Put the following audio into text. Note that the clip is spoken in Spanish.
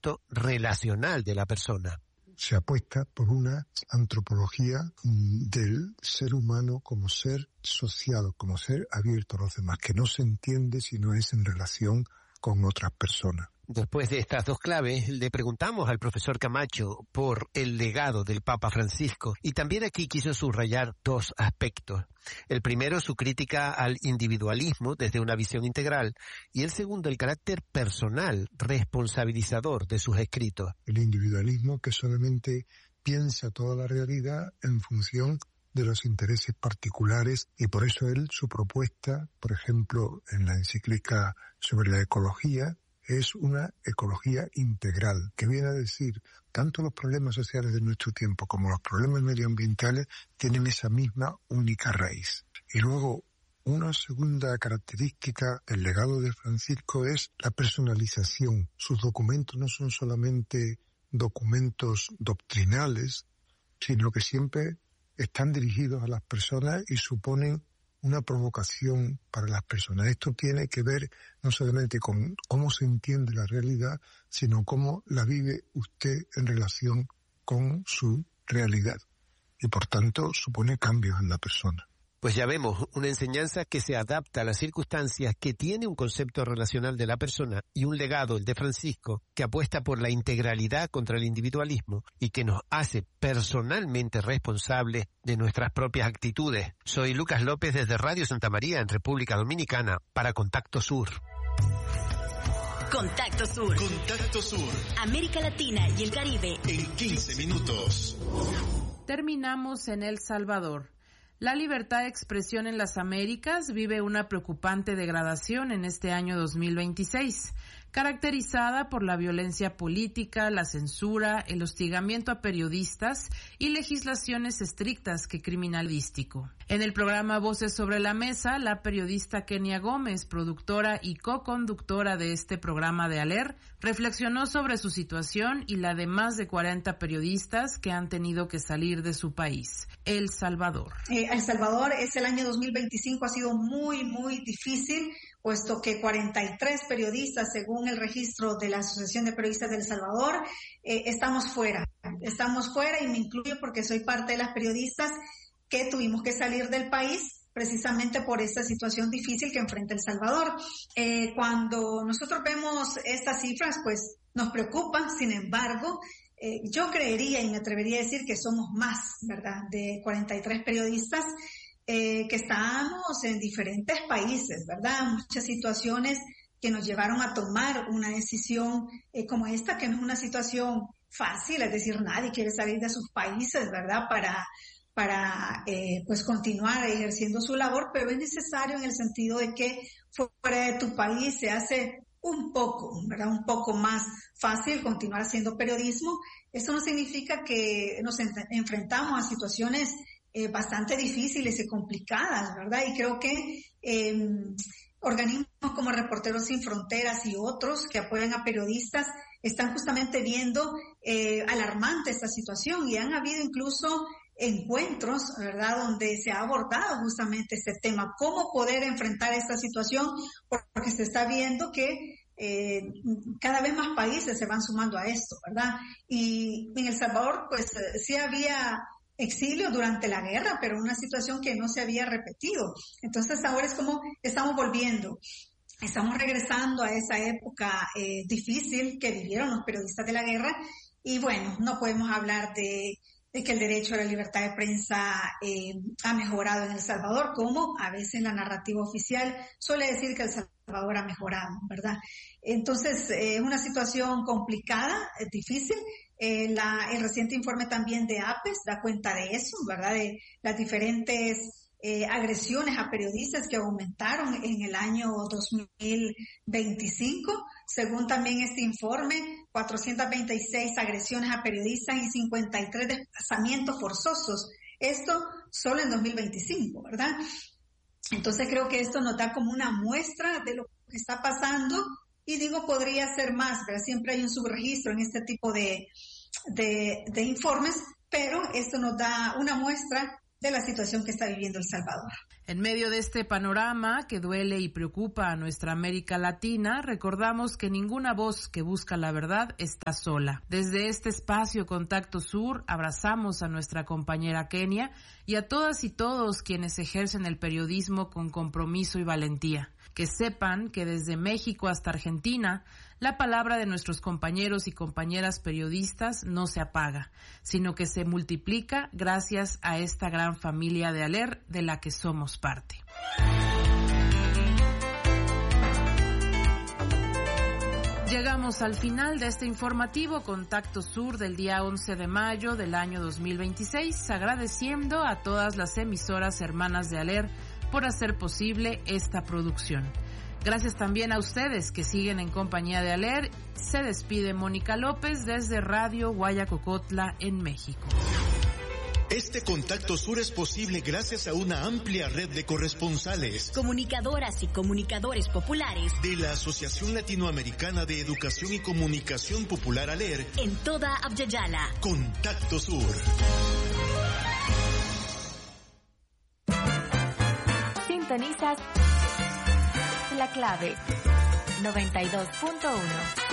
concepto relacional de la persona. Se apuesta por una antropología del ser humano como ser social, como ser abierto a los demás, que no se entiende si no es en relación con otras personas. Después de estas dos claves, le preguntamos al profesor Camacho por el legado del Papa Francisco, y también aquí quiso subrayar dos aspectos. El primero, su crítica al individualismo desde una visión integral, y el segundo, el carácter personal, responsabilizador de sus escritos. El individualismo que solamente piensa toda la realidad en función de los intereses particulares, y por eso su propuesta, por ejemplo, en la encíclica sobre la ecología, es una ecología integral, que viene a decir, tanto los problemas sociales de nuestro tiempo como los problemas medioambientales tienen esa misma única raíz. Y luego, una segunda característica del legado de Francisco es la personalización. Sus documentos no son solamente documentos doctrinales, sino que siempre están dirigidos a las personas y suponen una provocación para las personas. Esto tiene que ver no solamente con cómo se entiende la realidad, sino cómo la vive usted en relación con su realidad. Y por tanto supone cambios en la persona. Pues ya vemos, una enseñanza que se adapta a las circunstancias, que tiene un concepto relacional de la persona y un legado, el de Francisco, que apuesta por la integralidad contra el individualismo y que nos hace personalmente responsables de nuestras propias actitudes. Soy Lucas López desde Radio Santa María en República Dominicana para Contacto Sur. Contacto Sur. Contacto Sur. América Latina y el Caribe. En 15 minutos. Terminamos en El Salvador. La libertad de expresión en las Américas vive una preocupante degradación en este año 2026, caracterizada por la violencia política, la censura, el hostigamiento a periodistas y legislaciones estrictas que criminalístico. En el programa Voces sobre la Mesa, la periodista Kenia Gómez, productora y co-conductora de este programa de ALER, reflexionó sobre su situación y la de más de 40 periodistas que han tenido que salir de su país, El Salvador. El Salvador, el año 2025 ha sido muy, muy difícil, puesto que 43 periodistas, según el registro de la Asociación de Periodistas del Salvador, estamos fuera y me incluyo porque soy parte de las periodistas que tuvimos que salir del país precisamente por esta situación difícil que enfrenta El Salvador. Cuando nosotros vemos estas cifras, pues nos preocupa. Sin embargo, yo creería y me atrevería a decir que somos más, ¿verdad?, de 43 periodistas que estamos en diferentes países, ¿verdad? Muchas situaciones que nos llevaron a tomar una decisión como esta, que no es una situación fácil, es decir, nadie quiere salir de sus países, ¿verdad?, para pues continuar ejerciendo su labor, pero es necesario en el sentido de que fuera de tu país se hace un poco más fácil continuar haciendo periodismo. Esto no significa que nos enfrentamos a situaciones bastante difíciles y complicadas, ¿verdad? Y creo que organismos como Reporteros Sin Fronteras y otros que apoyan a periodistas están justamente viendo alarmante esta situación, y han habido incluso encuentros, ¿verdad?, donde se ha abordado justamente este tema, cómo poder enfrentar esta situación, porque se está viendo que cada vez más países se van sumando a esto, ¿verdad? Y en El Salvador, pues sí había exilio durante la guerra, pero una situación que no se había repetido. Entonces ahora es como estamos volviendo. Estamos regresando a esa época difícil que vivieron los periodistas de la guerra, y bueno, no podemos hablar de que el derecho a la libertad de prensa ha mejorado en El Salvador, como a veces la narrativa oficial suele decir que El Salvador ha mejorado, ¿verdad? Entonces, es una situación complicada, difícil. El reciente informe también de APES da cuenta de eso, ¿verdad?, de las diferentes agresiones a periodistas que aumentaron en el año 2025. Según también este informe, 426 agresiones a periodistas y 53 desplazamientos forzosos. Esto solo en 2025, ¿verdad? Entonces creo que esto nos da como una muestra de lo que está pasando, y digo, podría ser más, ¿verdad? Siempre hay un subregistro en este tipo de informes, pero esto nos da una muestra de la situación que está viviendo El Salvador. En medio de este panorama que duele y preocupa a nuestra América Latina, recordamos que ninguna voz que busca la verdad está sola. Desde este espacio Contacto Sur abrazamos a nuestra compañera Kenia y a todas y todos quienes ejercen el periodismo con compromiso y valentía. Que sepan que desde México hasta Argentina, la palabra de nuestros compañeros y compañeras periodistas no se apaga, sino que se multiplica gracias a esta gran familia de ALER de la que somos parte. Llegamos al final de este informativo Contacto Sur del día 11 de mayo del año 2026, agradeciendo a todas las emisoras hermanas de ALER por hacer posible esta producción. Gracias también a ustedes que siguen en compañía de ALER. Se despide Mónica López desde Radio Guayacocotla en México. Este Contacto Sur es posible gracias a una amplia red de corresponsales, comunicadoras y comunicadores populares de la Asociación Latinoamericana de Educación y Comunicación Popular ALER en toda Abya-Yala. Contacto Sur. Sintonizas La Clave 92.1.